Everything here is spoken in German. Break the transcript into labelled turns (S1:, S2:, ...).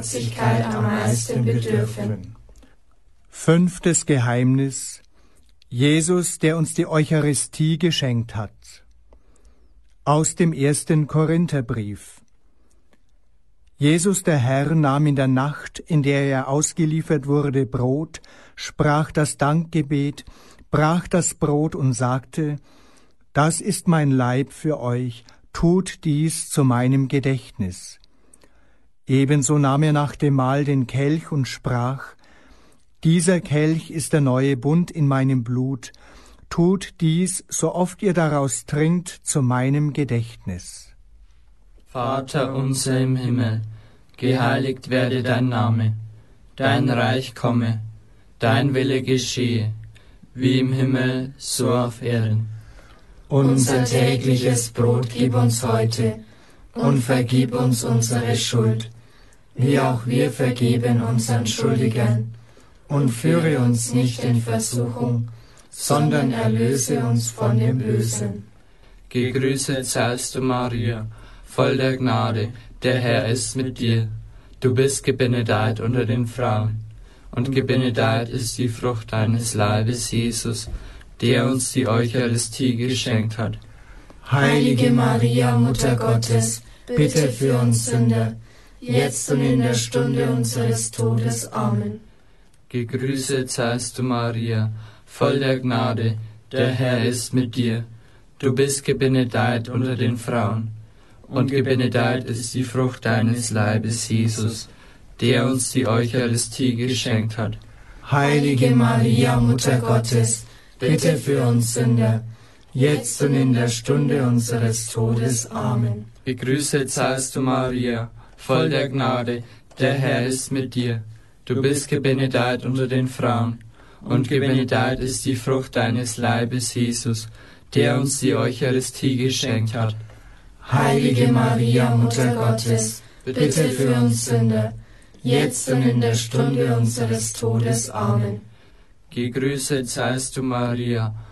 S1: am meisten bedürfen.
S2: 5. Geheimnis: Jesus, der uns die Eucharistie geschenkt hat. Aus dem 1. Korintherbrief. Jesus der Herr nahm in der Nacht, in der er ausgeliefert wurde, Brot, sprach das Dankgebet, brach das Brot und sagte: Das ist mein Leib für euch, tut dies zu meinem Gedächtnis. Ebenso nahm er nach dem Mahl den Kelch und sprach: Dieser Kelch ist der neue Bund in meinem Blut. Tut dies, so oft ihr daraus trinkt, zu meinem Gedächtnis.
S3: Vater unser im Himmel, geheiligt werde dein Name. Dein Reich komme, dein Wille geschehe, wie im Himmel, so auf Erden.
S1: Unser tägliches Brot gib uns heute und vergib uns unsere Schuld, wie auch wir vergeben unseren Schuldigern. Und führe uns nicht in Versuchung, sondern erlöse uns von dem Bösen.
S3: Gegrüßet seist du, Maria, voll der Gnade, der Herr ist mit dir. Du bist gebenedeit unter den Frauen, und gebenedeit ist die Frucht deines Leibes, Jesus, der uns die Eucharistie geschenkt hat.
S1: Heilige Maria, Mutter Gottes, bitte für uns Sünder, jetzt und in der Stunde unseres Todes. Amen.
S3: Gegrüßet seist du, Maria, voll der Gnade, der Herr ist mit dir. Du bist gebenedeit unter den Frauen, und gebenedeit ist die Frucht deines Leibes, Jesus, der uns die Eucharistie geschenkt hat.
S1: Heilige Maria, Mutter Gottes, bitte für uns Sünder, jetzt und in der Stunde unseres Todes. Amen.
S3: Gegrüßet seist du, Maria, voll der Gnade, der Herr ist mit dir. Du bist gebenedeit unter den Frauen, und gebenedeit ist die Frucht deines Leibes, Jesus, der uns die Eucharistie geschenkt hat.
S1: Heilige Maria, Mutter Gottes, bitte für uns Sünder, jetzt und in der Stunde unseres Todes. Amen.
S3: Gegrüßet seist du, Maria,